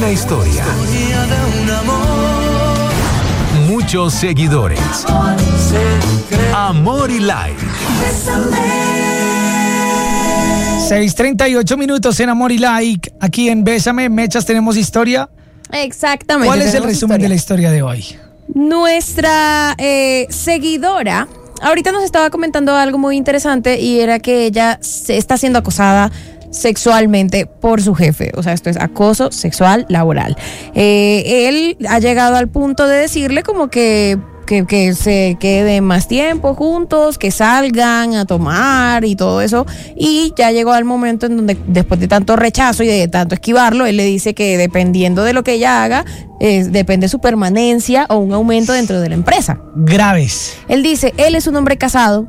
Una historia. Muchos seguidores. Amor y like. 6:38 minutos en Amor y Like. Aquí en Bésame, Mechas, tenemos historia. Exactamente. ¿Cuál es el resumen de la historia de hoy? Nuestra seguidora ahorita nos estaba comentando algo muy interesante y era que ella se está siendo acosada sexualmente por su jefe. O sea, esto es acoso sexual laboral. Él ha llegado al punto de decirle como que se queden más tiempo juntos, que salgan a tomar y todo eso, y ya llegó al momento en donde, después de tanto rechazo y de tanto esquivarlo, él le dice que dependiendo de lo que ella haga, depende su permanencia o un aumento dentro de la empresa. Graves. Él dice, él es un hombre casado,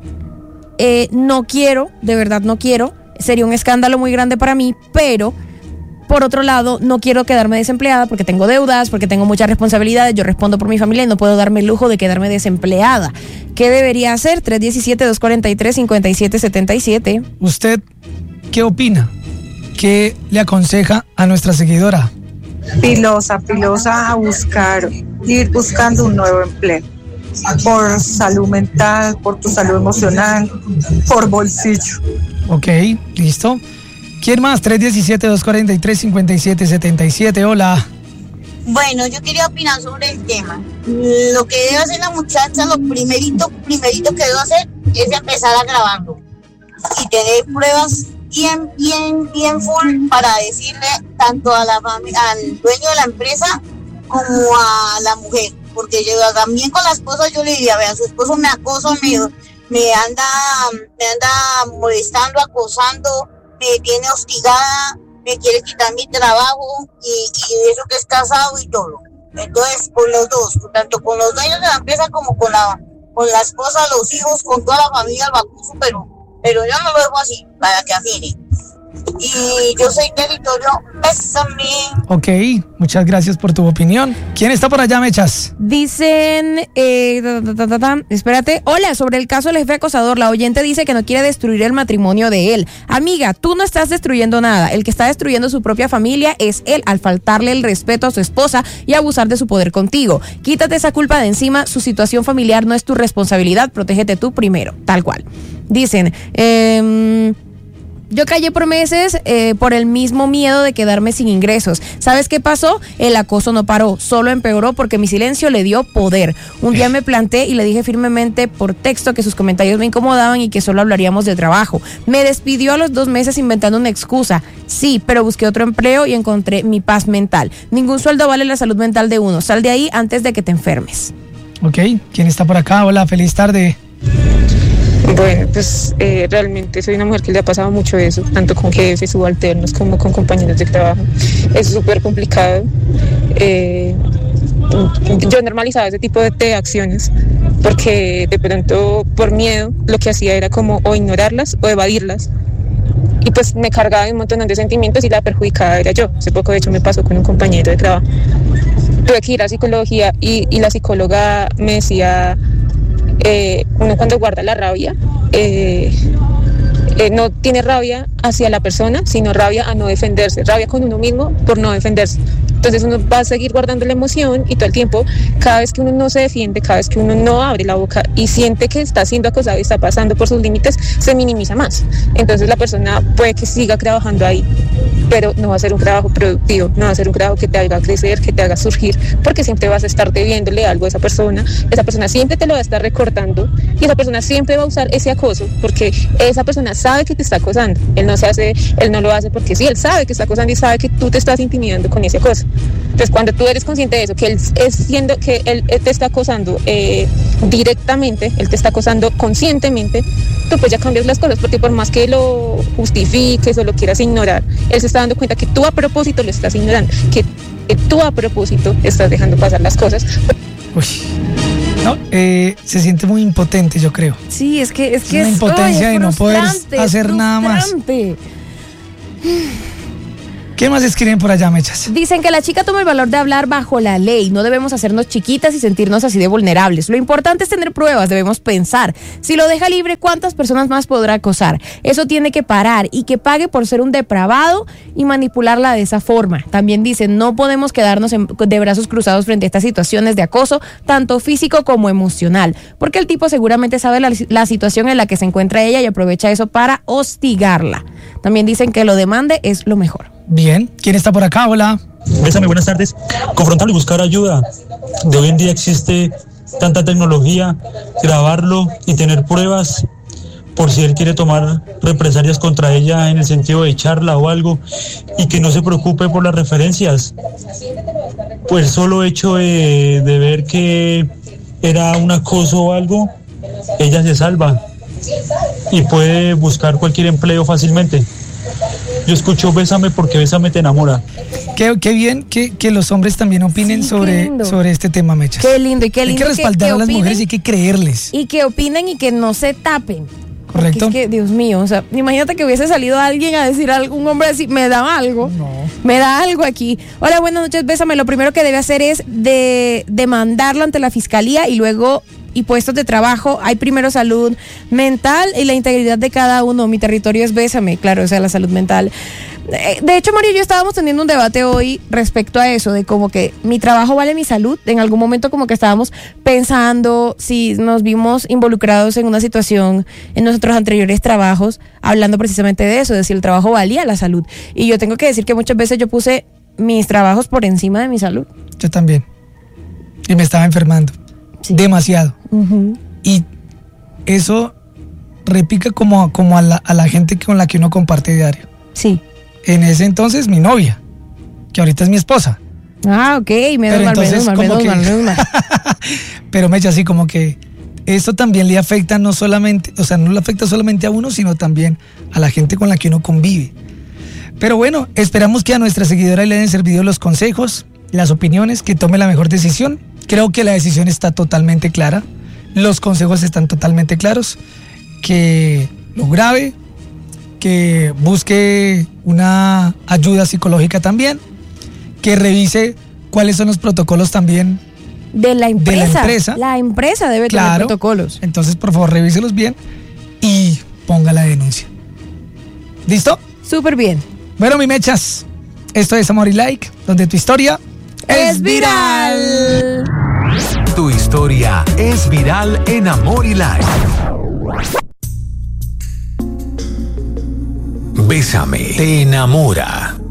no quiero, de verdad no quiero, sería un escándalo muy grande para mí, pero por otro lado, no quiero quedarme desempleada porque tengo deudas, porque tengo muchas responsabilidades, yo respondo por mi familia y no puedo darme el lujo de quedarme desempleada. ¿Qué debería hacer? 317-243-5777. ¿Usted qué opina? ¿Qué le aconseja a nuestra seguidora? Pilosa a ir buscando un nuevo empleo. Por salud mental, por tu salud emocional, por bolsillo. Ok, listo. ¿Quién más? 317-243-5777. Hola. Bueno, yo quería opinar sobre el tema. Lo que debe hacer la muchacha, lo primerito que debe hacer es empezar a grabarlo y tener pruebas bien full para decirle tanto a al dueño de la empresa como a la mujer, porque yo también con la esposa yo le diría, vea, su esposo me acosa, me anda molestando, acosando, me tiene hostigada, me quiere quitar mi trabajo y eso que es casado y todo. Entonces, con los dos, tanto con los dueños de la empresa como con la esposa, los hijos, con toda la familia, el bacuzo, pero yo no lo dejo así, para que afine. Y yo soy Territorio, bésame. Ok, muchas gracias por tu opinión. ¿Quién está por allá, Mechas? Dicen, espérate. Hola, sobre el caso del jefe acosador, la oyente dice que no quiere destruir el matrimonio de él. Amiga, tú no estás destruyendo nada. El que está destruyendo su propia familia es él, al faltarle el respeto a su esposa y abusar de su poder contigo. Quítate esa culpa de encima, su situación familiar no es tu responsabilidad, protégete tú primero, tal cual. Dicen, yo callé por meses por el mismo miedo de quedarme sin ingresos. ¿Sabes qué pasó? El acoso no paró, solo empeoró porque mi silencio le dio poder. Un día me planté y le dije firmemente por texto que sus comentarios me incomodaban y que solo hablaríamos de trabajo. Me despidió a los 2 meses inventando una excusa. Sí, pero busqué otro empleo y encontré mi paz mental. Ningún sueldo vale la salud mental de uno. Sal de ahí antes de que te enfermes. Ok, ¿quién está por acá? Hola, feliz tarde. Bueno, pues realmente soy una mujer que le ha pasado mucho eso, tanto con jefes, subalternos, como con compañeros de trabajo. Es súper complicado. Yo normalizaba ese tipo de acciones porque de pronto por miedo lo que hacía era como o ignorarlas o evadirlas. Y pues me cargaba de un montón de sentimientos y la perjudicada era yo. Hace poco de hecho me pasó con un compañero de trabajo. Tuve que ir a psicología y la psicóloga me decía... uno cuando guarda la rabia no tiene rabia hacia la persona, sino rabia a no defenderse, rabia con uno mismo por no defenderse. Entonces uno va a seguir guardando la emoción y todo el tiempo, cada vez que uno no se defiende, cada vez que uno no abre la boca y siente que está siendo acosado y está pasando por sus límites, se minimiza más. Entonces la persona puede que siga trabajando ahí, pero no va a ser un trabajo productivo, no va a ser un trabajo que te haga crecer, que te haga surgir, porque siempre vas a estar debiéndole algo a esa persona siempre te lo va a estar recortando y esa persona siempre va a usar ese acoso porque esa persona sabe que te está acosando. Él no lo hace porque sí, él sabe que está acosando y sabe que tú te estás intimidando con ese acoso. Entonces cuando tú eres consciente de eso, que él te está acosando directamente, él te está acosando conscientemente, tú pues ya cambias las cosas, porque por más que lo justifiques o lo quieras ignorar, él se está dando cuenta que tú a propósito lo estás ignorando, que tú a propósito estás dejando pasar las cosas. Uy. No, se siente muy impotente, yo creo. Sí, es que es una impotencia de no poder hacer nada más. ¿Qué más escriben por allá, Mechas? Dicen que la chica toma el valor de hablar bajo la ley. No debemos hacernos chiquitas y sentirnos así de vulnerables. Lo importante es tener pruebas, debemos pensar. Si lo deja libre, ¿cuántas personas más podrá acosar? Eso tiene que parar y que pague por ser un depravado y manipularla de esa forma. También dicen, no podemos quedarnos de brazos cruzados frente a estas situaciones de acoso, tanto físico como emocional, porque el tipo seguramente sabe la situación en la que se encuentra ella y aprovecha eso para hostigarla. También dicen que lo demande es lo mejor. Bien, ¿quién está por acá? Hola. Bésame, buenas tardes. Confrontarlo y buscar ayuda. De hoy en día existe tanta tecnología, grabarlo y tener pruebas por si él quiere tomar represalias contra ella en el sentido de echarla o algo, y que no se preocupe por las referencias. Pues solo hecho de ver que era un acoso o algo, ella se salva y puede buscar cualquier empleo fácilmente. Yo escucho Bésame porque Bésame te enamora. Qué bien que los hombres también opinen Sí, sobre este tema, Mechas. Qué lindo y qué lindo. Hay que respaldar a las opinen, mujeres y hay que creerles. y que opinen y que no se tapen. ¿Correcto? Porque es que, Dios mío, o sea, imagínate que hubiese salido alguien a decir algo, un hombre así, me da algo. No. Me da algo aquí. Hola, buenas noches, Bésame. Lo primero que debe hacer es demandarlo ante la fiscalía y luego y puestos de trabajo. Hay primero salud mental y la integridad de cada uno. Mi territorio es Bésame, claro, o sea, la salud mental. De hecho, Mario y yo estábamos teniendo un debate hoy respecto a eso, de como que mi trabajo vale mi salud. En algún momento como que estábamos pensando si nos vimos involucrados en una situación en nuestros anteriores trabajos, hablando precisamente de eso, de si el trabajo valía la salud. Y yo tengo que decir que muchas veces yo puse mis trabajos por encima de mi salud. Yo también. Y me estaba enfermando. Sí. Demasiado. Uh-huh. Y eso repica como a la gente con la que uno comparte diario. Sí. En ese entonces, mi novia, que ahorita es mi esposa. Ah, ok, menos Pero mal, entonces, como menos mal. Pero Mecha, así como que esto también le afecta no solamente, o sea, no le afecta solamente a uno, sino también a la gente con la que uno convive. Pero bueno, esperamos que a nuestra seguidora le hayan servido los consejos, las opiniones, que tome la mejor decisión. Creo que la decisión está totalmente clara, los consejos están totalmente claros, que lo grabe, que busque una ayuda psicológica también, que revise cuáles son los protocolos también De la empresa. empresa. La empresa debe tener Claro. protocolos. Entonces, por favor, revíselos bien y ponga la denuncia. ¿Listo? Súper bien. Bueno, mi Mechas, esto es Amor y Like, donde tu historia Es viral. Tu historia es viral en Amor y Like. Bésame te enamora.